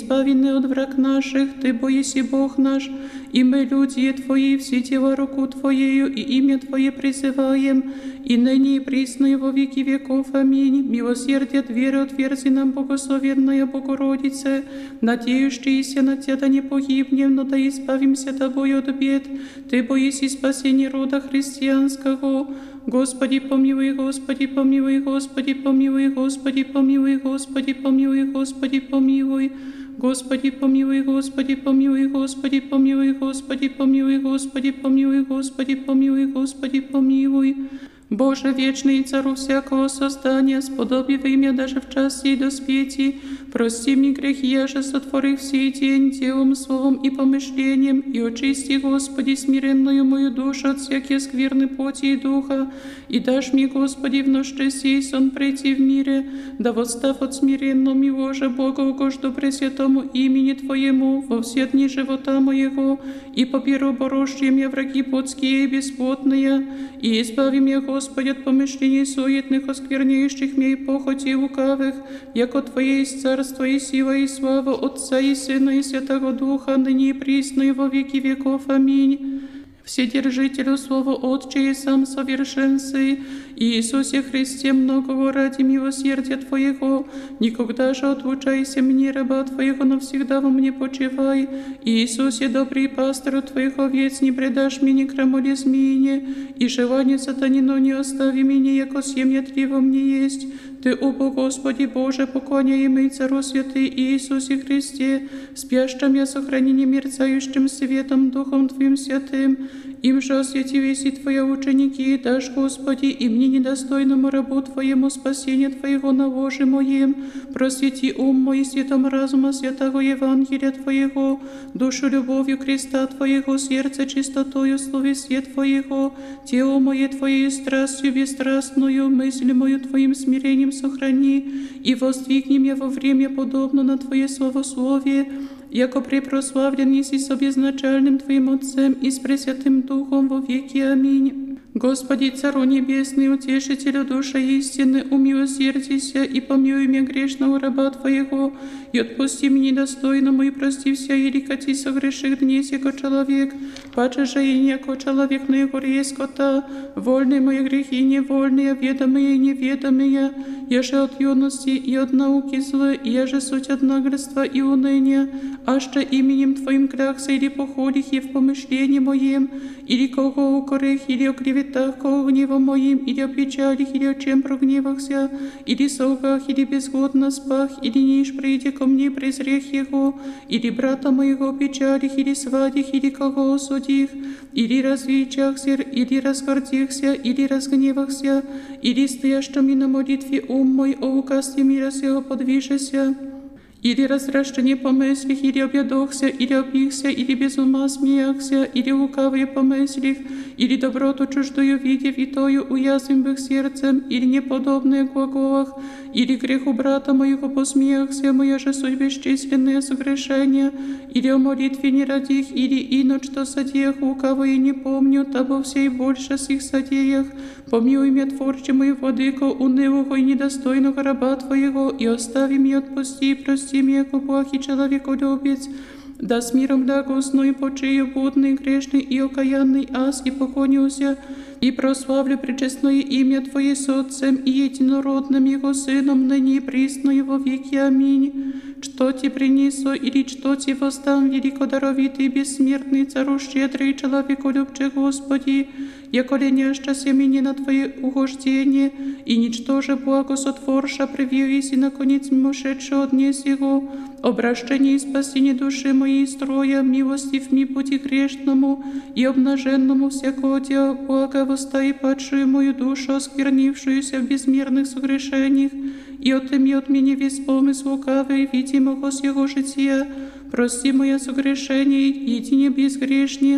избави не от враг наших, Ты бо еси Бог наш, и мы, люди Твои, все дела руку Твоею, и имя Твое призываем, и ныне и присно и во веки веков. Аминь. Милосердие от веры отверзи нам, благословенная Богородице, надеющиеся на Тебя да не погибнем, но да избавимся Тобою от бед. Ты бо еси спасение рода христианского. Господи помилуй, Господи помилуй, Господи помилуй, Господи помилуй, Господи помилуй, Господи помилуй. Господи помилуй, Господи помилуй, Господи помилуй, Господи помилуй, Господи помилуй, Господи помилуй, Господи помилуй. Боже вечный, Цару всякого создания, сподоби во имя даже в час сей доспети, прости мне грехи, я же сотворив сей день делом, словом и помышлением, и очисти, Господи, смиренную мою душу от всякие скверны плоти и духа, и дашь мне, Господи, в ночь сей сон прийти в мире, да восстав от смиренного миложе Бога угожду пресвятому имени Твоему во все дни живота моего, и поберу борожье мне враги плотские и бесплотные, и избави меня, Господи, от помышлений суетных, оскверняющих меня и похоти лукавых, яко Твое есть царство и сила и слава Отца и Сына и Святого Духа, ныне и присно и во веки веков. Аминь. Вседержителю Слова Отче и сам совершенствуй, Иисусе Христе, многого ради милосердия Твоего, никогда же отлучайся мне, раба Твоего, навсегда во мне почивай. Иисусе, добрый пастырь Твоих овец, не предашь мне крамоле змеине, и желание сатанину не остави меня, яко семя Три во мне есть. Ты, о Господи Боже, поклоняемый Цару Святый Иисусе Христе, спящим я сохранение мерцающим светом Духом Твоим Святым, им же осветились и Твои ученики, дашь, Господи, и мне недостойному рабу Твоему спасение Твоего на ложе моем, просвети ум мой светом разума святого Евангелия Твоего, душу любовью креста Твоего, сердце чистотою словесия Твоего, тело мое Твоей страстью бесстрастную, мысль мою Твоим смирением сохрани, и воздвигни меня во время подобно на Твое славословие, яко препрославлен еси с обезначальным Твоим Отцем и с Пресвятым Духом во веки. Аминь. Господи, Цару Небесный, Утешителю души истины, умилосердися и помилуй меня грешного раба Твоего, и отпусти мне недостойному, и прости вся еликати согреших дней сего человек, паче же и неко человек на его скота, вольные мои грехи, невольные, ведомые и неведомые, я же от юности и от науки злы, я же суть от наглядства и уныния, аще именем Твоим клякся или походих и в помышлении моем, или кого укорих, или о клеветах, кого гневом моим, или о печалях, или о чем прогневахся, или солгах, или безгодно спах, или ниш прийде ко мне презрех его, или брата моего печалих, или свадих, или кого осудих, или развечахся, или разгордихся, или разгневахся, или стоящими на молитве ум мой о указстве мира сего подвижеся, или разращение помыслих, или объедохся, или опихся, или без ума смеяхся, или лукавые помыслих, или доброту чуждую видев, и тою уязвим бых сердцем, или неподобные глаголах, или греху брата моего посмеяхся, моя же суть бесчисленные согрешения, или о молитве не родих, или иноч что содеях лукавые не помню, табо всей больше с их содеях. Помилуй меня, Творче мой, владыко, унылого и недостойного раба Твоего, и остави меня, отпусти и прости меня, яко благ и человеколюбец. Да с миром благостную почию будный, грешный и окаянный аз, и поклонюся, и прославлю пречестное имя Твое с Отцем и единородным Его Сыном, ныне и присно и во веки. Аминь. Что Ти принесу, или что Ти воздам, великодаровитый, бессмертный, Цару щедрый, человеколюбче, Господи, яко леняща семени на Твое угождение, и ничтоже благо сотворша, привились и наконец мимошедше от дней сего, обращение и спасение души моей строя, милостив ми пути грешному и обнаженному всякого дела блага, востай падшую мою душу, осквернившуюся в безмерных согрешениях, и отыми от меня весь помысл лукавый, видимого с его жития, прости мое согрешение, едине безгрешнее.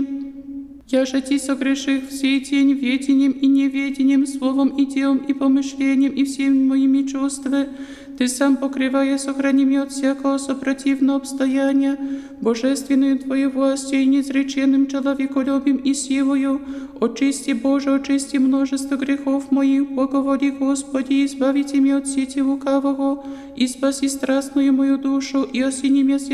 Я же Ти согреших всей день ведением и неведением, словом и делом и помышлением и всеми моими чувствами. Ты сам покрывая, сохрани меня от всякого сопротивного обстояния, божественную Твою властью и неизреченным человеколюбием и силою. Очисти, Боже, очисти множество грехов моих, благоволи, Господи, избавите меня от сети лукавого, и спаси страстную мою душу, и осени меня